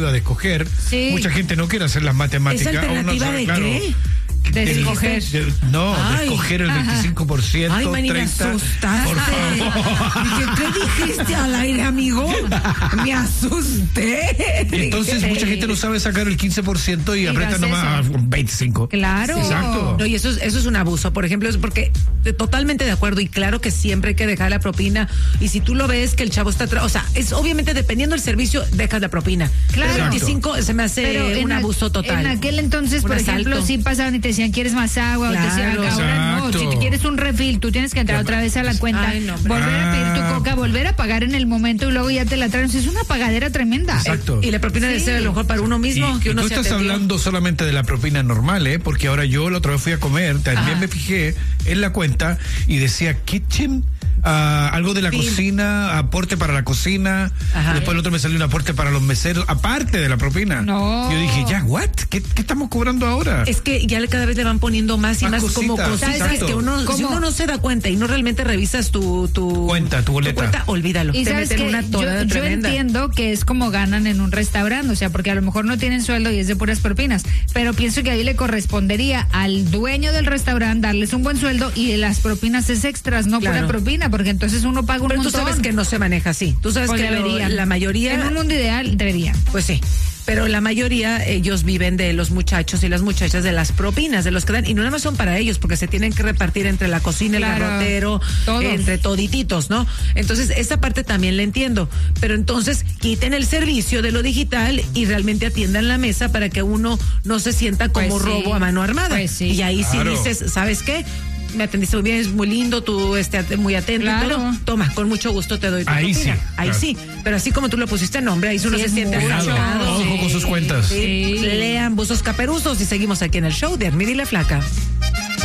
alternativa de escoger. Sí. Mucha gente no quiere hacer las matemáticas. ¿Esa alternativa de qué? De escoger. De escoger el 25%, Ay, Manny, me 30%. asustaste. Por favor. Dije, ¿qué dijiste al aire, amigo? Me asusté. Entonces, mucha gente no sabe sacar el 15% y aprieta nomás un 25%. Claro. Exacto. No, y eso es un abuso, por ejemplo, es porque totalmente de acuerdo y claro que siempre hay que dejar la propina y si tú lo ves que el chavo está o sea, es obviamente dependiendo del servicio, dejas la propina. Claro. Pero 25 se me hace un abuso total. En aquel entonces, Un por asalto. ejemplo, sí pasaban y te decían, ¿quieres más agua? Claro. O te decían, ahora no, Exacto. si te quieres un refill, tú tienes que entrar otra vez a la cuenta, Ay, no, hombre. volver a pedir tu coca, volver a pagar en el momento y luego ya te la traen. Es una pagadera tremenda. Exacto. Y la propina debe ser a lo mejor para uno mismo, que Y uno tú se estás atendió. hablando solamente de la propina normal, porque ahora yo la otra vez fui a comer, también me fijé en la cuenta y decía kitchen, algo de la Bill. cocina, aporte para la cocina, Ajá. después el otro me salió un aporte para los meseros, aparte de la propina. No. Yo dije, ya, ¿what? ¿Qué estamos cobrando ahora? Es que ya cada vez le van poniendo más y Más más como cositas, cositas exacto. que uno, si ¿Cómo? uno no se da cuenta y no realmente revisas tu Cuenta, tu boleta. olvídalo. Y te sabes meten que una torada yo tremenda. entiendo que es como ganan en un restaurante, o sea, porque a lo mejor no tienen sueldo y es de puras propinas, pero pienso que ahí le correspondería al dueño del restaurante darles un buen sueldo y las propinas es extras, no Claro. pura propina, porque entonces uno paga un Pero tú montón. sabes que no se maneja así. Tú sabes Pues que deberían. la mayoría, En un mundo ideal deberían. pues sí. Pero la mayoría, ellos viven de los muchachos y las muchachas de las propinas, de los que dan, y no nada más son para ellos, porque se tienen que repartir entre la cocina, Claro, el garrotero, todos. entre todititos, ¿no? Entonces, esa parte también la entiendo. Pero entonces, quiten el servicio de lo digital y realmente atiendan la mesa para que uno no se sienta como Pues sí. robo a mano armada. Pues sí. Y ahí Claro. sí dices, ¿sabes qué? Me atendiste muy bien, es muy lindo, tú muy atento, Claro. pero toma, con mucho gusto te doy tu Ahí propina. sí, Ahí claro. sí, pero así como tú le pusiste nombre, ahí uno Sí, se es siente mucho. achacado. Ojo con sus cuentas. Sí. Sí. Lean Buzos Caperuzos y seguimos aquí en el show de Armida y la Flaca.